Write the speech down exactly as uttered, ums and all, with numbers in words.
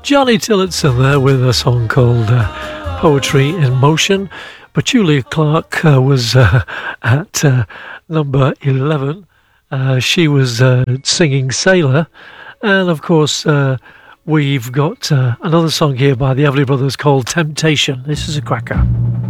Johnny Tillotson there with a song called uh, Poetry in Motion. But Julia Clark uh, was uh, at uh, number eleven. Uh, she was uh, singing Sailor. And of course, uh, we've got uh, another song here by the Everly Brothers called Temptation. This is a cracker.